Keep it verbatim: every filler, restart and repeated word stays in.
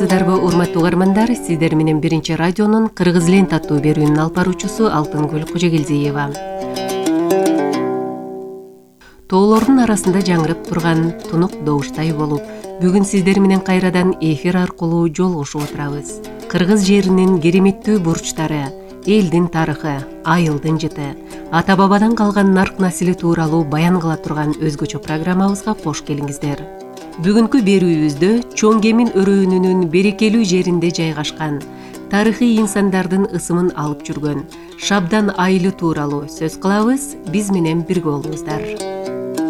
Сыздарбы урматтуу угармандар, сиздер менен биринчи радионун Кыргыз лент аттуу берүүнүн алып баруучусу Алтынгүл Кожогелдиева. Тоолордун арасында жаңырып турган тунук добуштай болуп, бүгүн сиздер менен кайрадан эфир аркылуу жолугушуп отурабыз. Кыргыз жеринин кереметтүү бурчтары, элдин тарыхы, айылдын жыты, ата-бабадан калган нарк насили тууралуу баян кыла турган өзгөчө программабызга кош келиңиздер. Бүгүнкү берүүбүздө Чоң Кемин өрөөнүнүн берекелүү жеринде жайгашкан, тарыхый инсандардын ысымын алып жүргөн Шабдан айылы тууралуу сөз кылабыз. Биз менен бирге болуңуздар.